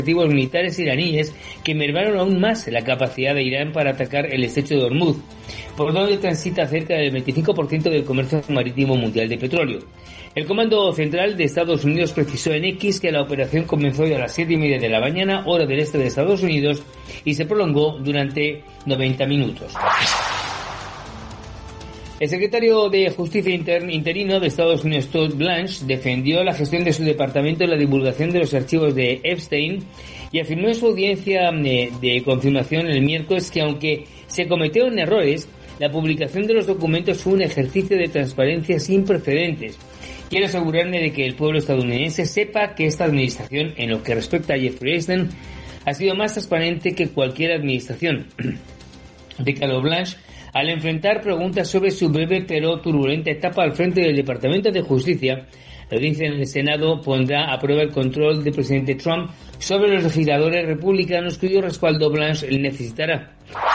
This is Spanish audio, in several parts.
objetivos militares iraníes que mermaron aún más la capacidad de Irán para atacar el estrecho de Hormuz, por donde transita cerca del 25% del comercio marítimo mundial de petróleo. El Comando Central de Estados Unidos precisó en X que la operación comenzó hoy a las 7:30 de la mañana, hora del este de Estados Unidos, y se prolongó durante 90 minutos. El secretario de Justicia interino de Estados Unidos, Todd Blanche, defendió la gestión de su departamento en la divulgación de los archivos de Epstein y afirmó en su audiencia de confirmación el miércoles que aunque se cometieron errores, la publicación de los documentos fue un ejercicio de transparencia sin precedentes. Quiero asegurarme de que el pueblo estadounidense sepa que esta administración, en lo que respecta a Jeffrey Epstein, ha sido más transparente que cualquier administración, declaró Blanche, al enfrentar preguntas sobre su breve pero turbulenta etapa al frente del Departamento de Justicia. La audiencia en el Senado pondrá a prueba el control del presidente Trump sobre los legisladores republicanos cuyo respaldo Blanche necesitará.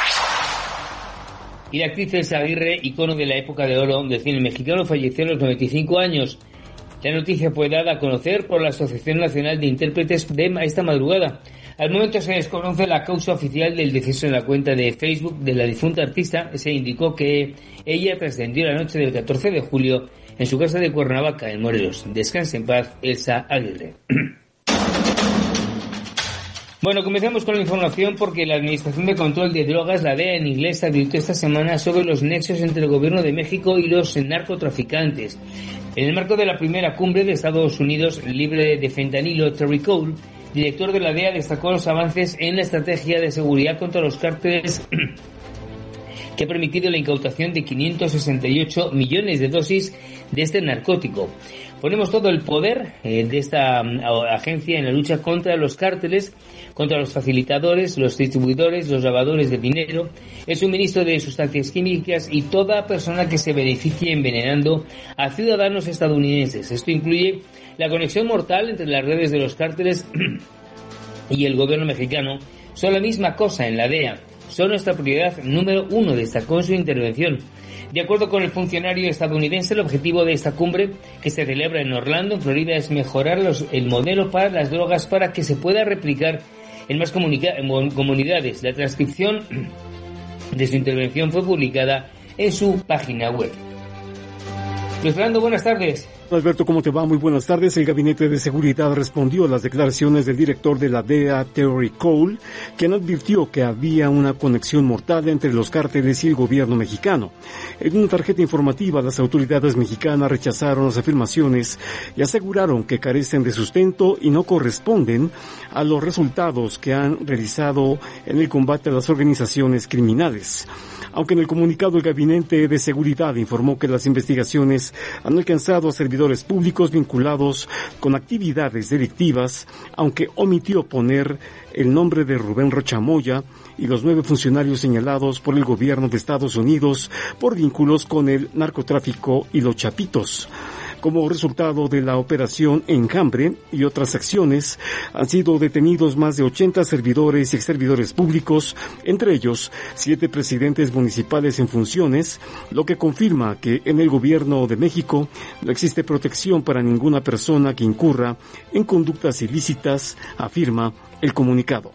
Y la actriz Elsa Aguirre, icono de la época de oro del cine mexicano, falleció a los 95 años. La noticia fue dada a conocer por la Asociación Nacional de Intérpretes de esta madrugada. Al momento se desconoce la causa oficial del deceso. En la cuenta de Facebook de la difunta artista se indicó que ella trascendió la noche del 14 de julio en su casa de Cuernavaca, en Morelos. Descanse en paz, Elsa Aguirre. Bueno, comenzamos con la información porque la Administración de Control de Drogas, la DEA en inglés, advirtió esta semana sobre los nexos entre el gobierno de México y los narcotraficantes. En el marco de la primera cumbre de Estados Unidos libre de fentanilo, Terry Cole, director de la DEA, destacó los avances en la estrategia de seguridad contra los cárteles que ha permitido la incautación de 568 millones de dosis de este narcótico. Ponemos todo el poder de esta agencia en la lucha contra los cárteles, contra los facilitadores, los distribuidores, los lavadores de dinero, el suministro de sustancias químicas y toda persona que se beneficie envenenando a ciudadanos estadounidenses. Esto incluye la conexión mortal entre las redes de los cárteles y el gobierno mexicano. Son la misma cosa en la DEA. Son nuestra prioridad número 1, destacó en su intervención. De acuerdo con el funcionario estadounidense, el objetivo de esta cumbre, que se celebra en Orlando, en Florida, es mejorar el modelo para las drogas para que se pueda replicar en más comunidades. La transcripción de su intervención fue publicada en su página web. Luis Fernando, buenas tardes. Alberto, ¿cómo te va? Muy buenas tardes. El Gabinete de Seguridad respondió a las declaraciones del director de la DEA, Terry Cole, quien advirtió que había una conexión mortal entre los cárteles y el gobierno mexicano. En una tarjeta informativa, las autoridades mexicanas rechazaron las afirmaciones y aseguraron que carecen de sustento y no corresponden a los resultados que han realizado en el combate a las organizaciones criminales. Aunque en el comunicado el Gabinete de Seguridad informó que las investigaciones han alcanzado a servidores públicos vinculados con actividades delictivas, aunque omitió poner el nombre de Rubén Rocha Moya y los 9 funcionarios señalados por el gobierno de Estados Unidos por vínculos con el narcotráfico y los chapitos. Como resultado de la operación Enjambre y otras acciones, han sido detenidos más de 80 servidores y exservidores públicos, entre ellos 7 presidentes municipales en funciones, lo que confirma que en el gobierno de México no existe protección para ninguna persona que incurra en conductas ilícitas, afirma el comunicado.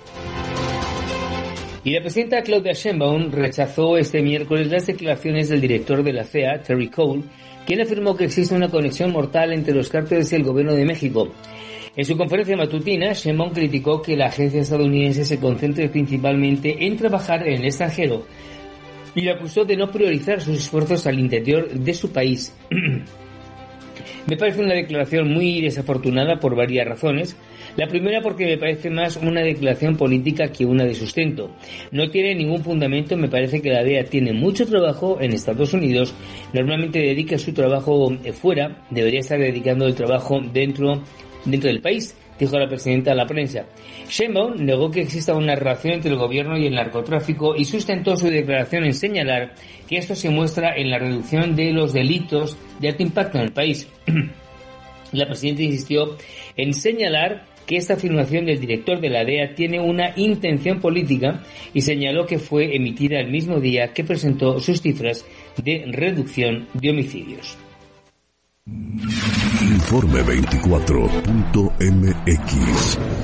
Y la presidenta Claudia Sheinbaum rechazó este miércoles las declaraciones del director de la CEA, Terry Cole, quien afirmó que existe una conexión mortal entre los cárteles y el gobierno de México. En su conferencia matutina, Sheinbaum criticó que la agencia estadounidense se concentre principalmente en trabajar en el extranjero y le acusó de no priorizar sus esfuerzos al interior de su país. Me parece una declaración muy desafortunada por varias razones. La primera porque me parece más una declaración política que una de sustento. No tiene ningún fundamento. Me parece que la DEA tiene mucho trabajo en Estados Unidos. Normalmente dedica su trabajo fuera. Debería estar dedicando el trabajo dentro del país, dijo la presidenta a la prensa. Sheinbaum negó que exista una relación entre el gobierno y el narcotráfico y sustentó su declaración en señalar que esto se muestra en la reducción de los delitos de alto impacto en el país. La presidenta insistió en señalar que esta afirmación del director de la DEA tiene una intención política y señaló que fue emitida el mismo día que presentó sus cifras de reducción de homicidios. Informe 24.mx